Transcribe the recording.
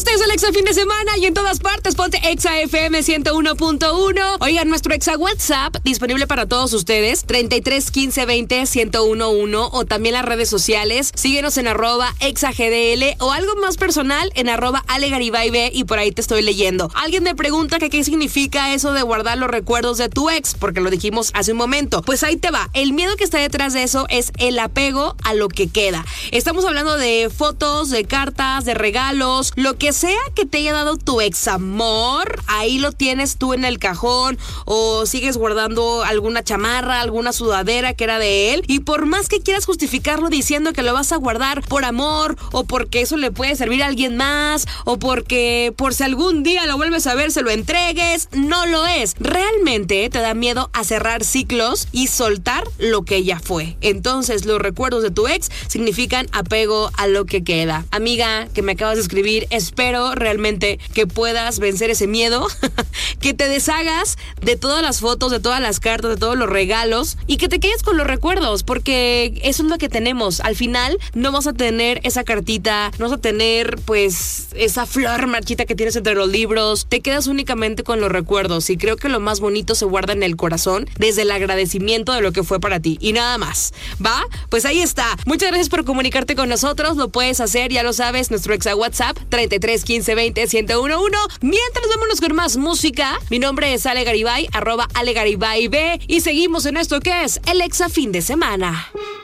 Este es el Exa Fin de Semana y en todas partes ponte Exa FM 101.1. Oigan, nuestro Exa WhatsApp disponible para todos ustedes, 33 15 20 1011, o también las redes sociales. Síguenos en @ExaGDL o algo más personal en @AleGaribay y por ahí te estoy leyendo. Alguien me pregunta que qué significa eso de guardar los recuerdos de tu ex, porque lo dijimos hace un momento. Pues ahí te va. El miedo que está detrás de eso es el apego a lo que queda. Estamos hablando de fotos, de cartas, de regalos, lo que sea que te haya dado tu ex amor, ahí lo tienes tú en el cajón, o sigues guardando alguna chamarra, alguna sudadera que era de él, y por más que quieras justificarlo diciendo que lo vas a guardar por amor, o porque eso le puede servir a alguien más, o porque por si algún día lo vuelves a ver se lo entregues, no lo es. Realmente te da miedo a cerrar ciclos y soltar lo que ya fue. Entonces los recuerdos de tu ex significan apego a lo que queda. Amiga que me acabas de escribir, espero realmente que puedas vencer ese miedo, que te deshagas de todas las fotos, de todas las cartas, de todos los regalos, y que te quedes con los recuerdos, porque eso es lo que tenemos. Al final no vas a tener esa cartita, no vas a tener pues esa flor marchita que tienes entre los libros, te quedas únicamente con los recuerdos, y creo que lo más bonito se guarda en el corazón, desde el agradecimiento de lo que fue para ti, y nada más. ¿Va? Pues ahí está. Muchas gracias por comunicarte con nosotros, lo puedes hacer, ya lo sabes, nuestro Exa WhatsApp, 33 15 20 1011. Mientras vámonos con más música, mi nombre es Ale Garibay, @AleGaribay, y seguimos en esto que es el Exa Fin de Semana.